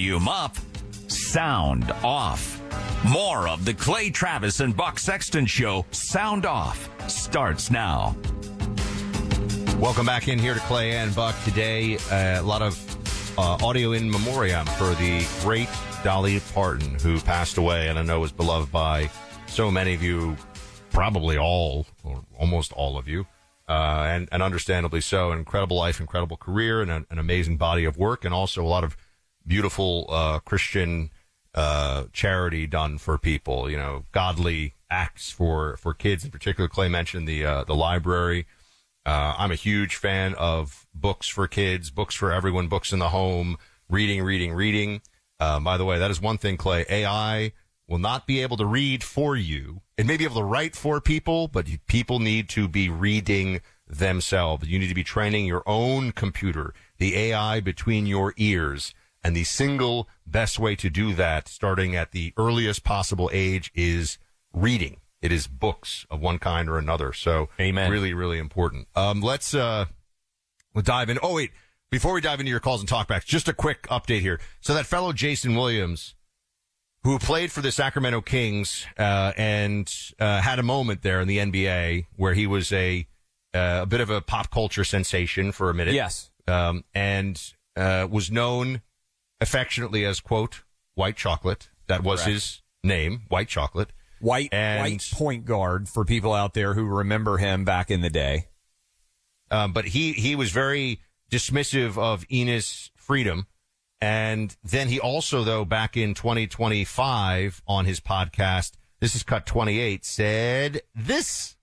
Volume up, sound off. More of the Clay Travis and Buck Sexton Show, Sound Off, starts now. Welcome back in here to Clay and Buck. Today, a lot of audio in memoriam for the great Dolly Parton, who passed away and I know was beloved by so many of you, probably all, or almost all of you, and understandably so. An incredible life, incredible career, and an amazing body of work, and also a lot of beautiful Christian charity done for people, you know, godly acts for kids. In particular, Clay mentioned the library. I'm a huge fan of books for kids, books for everyone, books in the home, reading. By the way, that is one thing, Clay. AI will not be able to read for you. It may be able to write for people, but people need to be reading themselves. You need to be training your own computer, the AI between your ears. And the single best way to do that, starting at the earliest possible age, is reading. It is books of one kind or another. So, Amen. Really, really important. We'll dive in. Oh, wait. Before we dive into your calls and talkbacks, just a quick update here. So that fellow Jason Williams, who played for the Sacramento Kings and had a moment there in the NBA where he was a bit of a pop culture sensation for a minute. Yes. And was known affectionately as, quote, White Chocolate. That was Correct. his name, White Chocolate. White point guard for people out there who remember him back in the day. But he was very dismissive of Enos Freedom. And then he also, though, back in 2025 on his podcast, this is Cut 28, said this.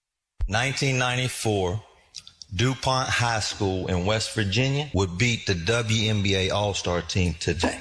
1994, DuPont High School in West Virginia would beat the WNBA All-Star team today.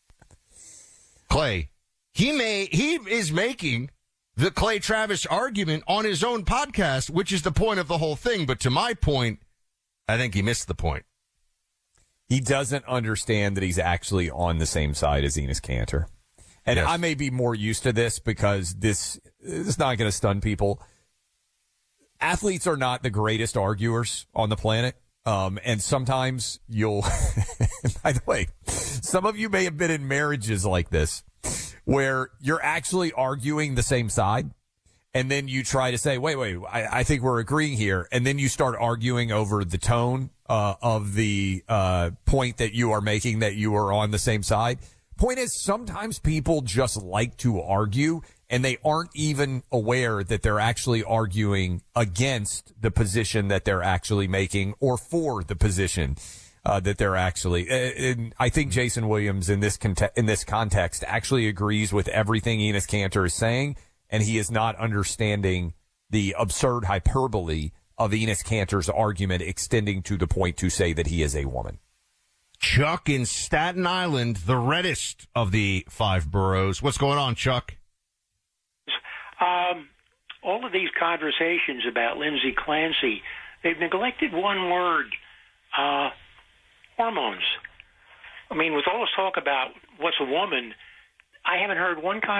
Clay, he is making the Clay Travis argument on his own podcast, which is the point of the whole thing. But to my point, I think he missed the point. He doesn't understand that he's actually on the same side as Enes Kanter. And Yes. I may be more used to this because this is not going to stun people. Athletes are not the greatest arguers on the planet. And sometimes you'll, by the way, some of you may have been in marriages like this where you're actually arguing the same side. And then you try to say, wait, I think we're agreeing here. And then you start arguing over the tone of the point that you are making, that you are on the same side. Point is, sometimes people just like to argue, and they aren't even aware that they're actually arguing against the position that they're actually making or for the position that they're actually. And I think Jason Williams in this context actually agrees with everything Enes Kanter is saying. And he is not understanding the absurd hyperbole of Enes Kanter's argument extending to the point to say that he is a woman. Chuck in Staten Island, the reddest of the five boroughs. What's going on, Chuck? All of these conversations about Lindsay Clancy, they've neglected one word, hormones. I mean, with all this talk about what's a woman, I haven't heard one